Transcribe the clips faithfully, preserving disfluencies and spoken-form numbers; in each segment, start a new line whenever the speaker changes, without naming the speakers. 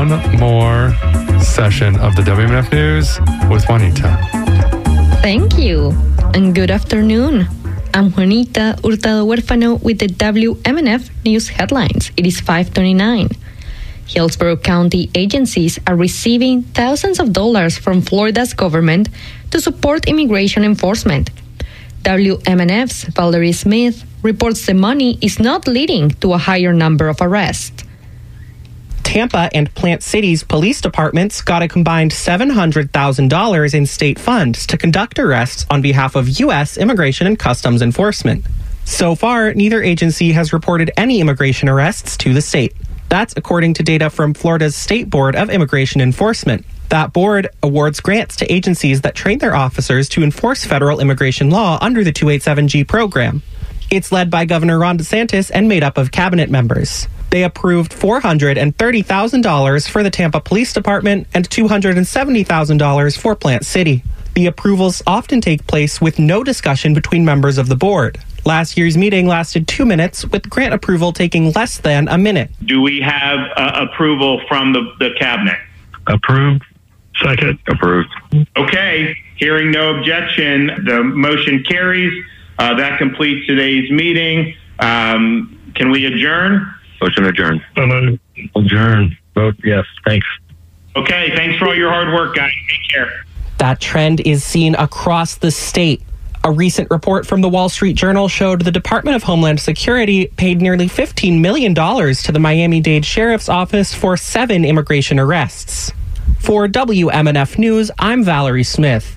one more session of the W M N F News with Juanita.
Thank you, and good afternoon. I'm Juanita Hurtado Huérfano with the W M N F News headlines. It is five twenty-nine. Hillsborough County agencies are receiving thousands of dollars from Florida's government to support immigration enforcement. W M N F's Valerie Smith reports the money is not leading to a higher number of arrests.
Tampa and Plant City's police departments got a combined seven hundred thousand dollars in state funds to conduct arrests on behalf of U S Immigration and Customs Enforcement. So far, neither agency has reported any immigration arrests to the state. That's according to data from Florida's State Board of Immigration Enforcement. That board awards grants to agencies that train their officers to enforce federal immigration law under the two eighty-seven G program. It's led by Governor Ron DeSantis and made up of cabinet members. They approved four hundred thirty thousand dollars for the Tampa Police Department and two hundred seventy thousand dollars for Plant City. The approvals often take place with no discussion between members of the board. Last year's meeting lasted two minutes, with grant approval taking less than a minute.
Do we have uh, approval from the, the cabinet?
Approved. Second.
Approved. Okay. Hearing no objection, the motion carries. Uh, that completes today's meeting. Um, can we adjourn?
Motion adjourned. Uh, adjourn. Vote yes. Thanks.
Okay. Thanks for all your hard work, guys. Take care.
That trend is seen across the state. A recent report from the Wall Street Journal showed the Department of Homeland Security paid nearly fifteen million dollars to the Miami-Dade Sheriff's Office for seven immigration arrests. For W M N F News, I'm Valerie Smith.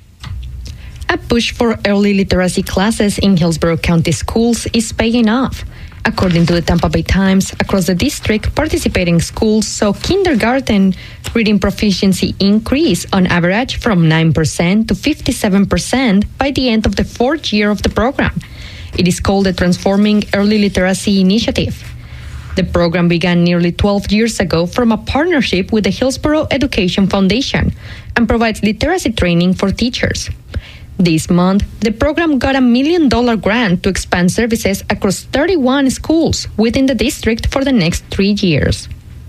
A push for early literacy classes in Hillsborough County schools is paying off. According to the Tampa Bay Times, across the district, participating schools saw kindergarten reading proficiency increase on average from nine percent to fifty-seven percent by the end of the fourth year of the program. It is called the Transforming Early Literacy Initiative. The program began nearly twelve years ago from a partnership with the Hillsborough Education Foundation and provides literacy training for teachers. This month, the program got a million dollar grant to expand services across thirty-one schools within the district for the next three years.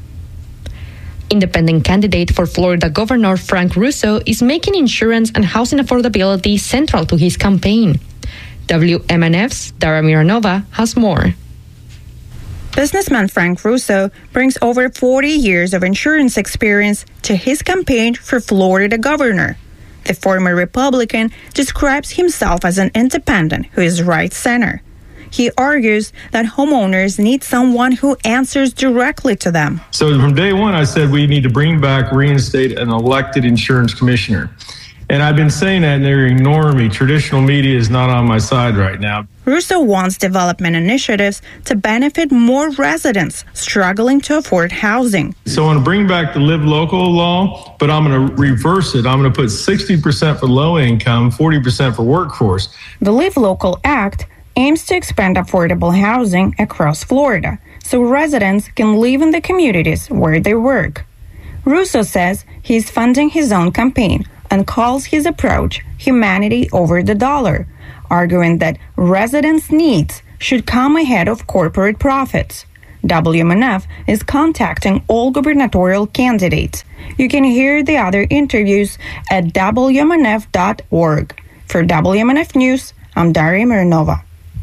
Independent candidate for Florida Governor Frank Russo is making insurance and housing affordability central to his campaign. W M N F's Dara Miranova has more.
Businessman Frank Russo brings over forty years of insurance experience to his campaign for Florida governor. The former Republican describes himself as an independent who is right-center. He argues that homeowners need someone who answers directly to them.
So from day one, I said we need to bring back, reinstate an elected insurance commissioner. And I've been saying that, and they're ignoring me. Traditional media is not on my side right now.
Russo wants development initiatives to benefit more residents struggling to afford housing.
So I want to bring back the Live Local law, but I'm going to reverse it. I'm going to put sixty percent for low income, forty percent for workforce.
The Live Local Act aims to expand affordable housing across Florida so residents can live in the communities where they work. Russo says he's funding his own campaign and calls his approach humanity over the dollar, arguing that residents' needs should come ahead of corporate profits. W M N F is contacting all gubernatorial candidates. You can hear the other interviews at W M N F dot org. For W M N F News, I'm Daria Miranova.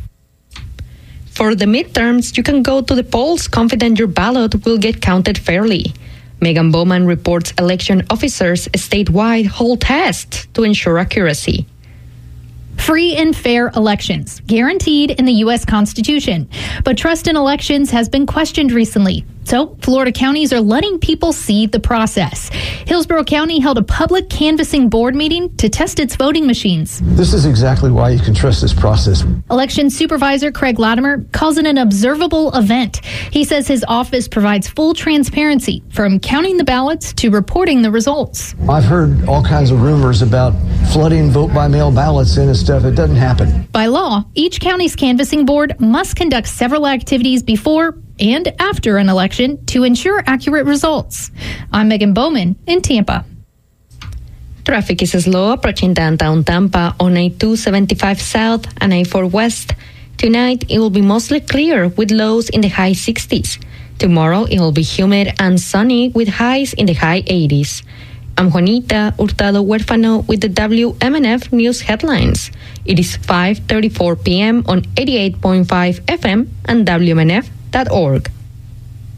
For the midterms, you can go to the polls confident your ballot will get counted fairly. Megan Bowman reports election officers statewide hold tests to ensure accuracy.
Free and fair elections, guaranteed in the U S Constitution. But trust in elections has been questioned recently. So Florida counties are letting people see the process. Hillsborough County held a public canvassing board meeting to test its voting machines.
This is exactly why you can trust this process.
Election Supervisor Craig Latimer calls it an observable event. He says his office provides full transparency from counting the ballots to reporting the results.
I've heard all kinds of rumors about flooding vote-by-mail ballots in and stuff. It doesn't happen.
By law, each county's canvassing board must conduct several activities before and after an election to ensure accurate results. I'm Megan Bowman in Tampa.
Traffic is slow approaching downtown Tampa on I two seventy-five South and I four West. Tonight, it will be mostly clear with lows in the high sixties. Tomorrow, it will be humid and sunny with highs in the high eighties. I'm Juanita Hurtado Huérfano with the W M N F News headlines. It is five thirty-four p.m. on eighty-eight point five F M and W M N F dot org.